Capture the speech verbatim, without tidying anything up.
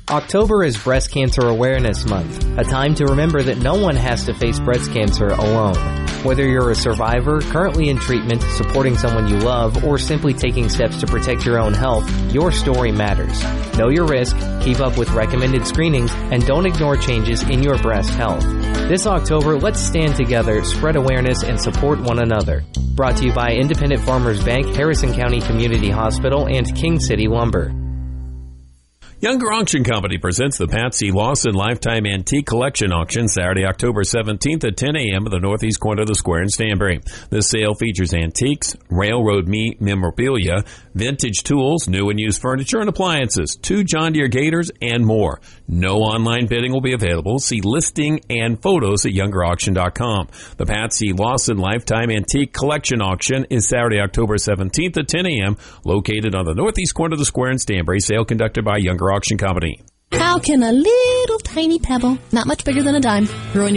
October is Breast Cancer Awareness Month, a time to remember that no one has to face breast cancer alone. Whether you're a survivor, currently in treatment, supporting someone you love, or simply taking steps to protect your own health, your story matters. Know your risk, keep up with recommended screenings, and don't ignore changes in your breast health. This October, let's stand together, spread awareness, and support one another. Brought to you by Independent Farmers Bank, Harrison County Community Hospital, and King City Lumber. Younger Auction Company presents the Patsy Lawson Lifetime Antique Collection Auction Saturday, October seventeenth at ten a.m. at the northeast corner of the square in Stanbury. This sale features antiques, railroad meat memorabilia, vintage tools, new and used furniture and appliances, two John Deere Gators, and more. No online bidding will be available. See listing and photos at younger auction dot com. The Patsy Lawson Lifetime Antique Collection Auction is Saturday, October seventeenth at ten a.m. located on the northeast corner of the square in Stanbury. Sale conducted by Younger Auction Company. How can a little tiny pebble, not much bigger than a dime, ruin your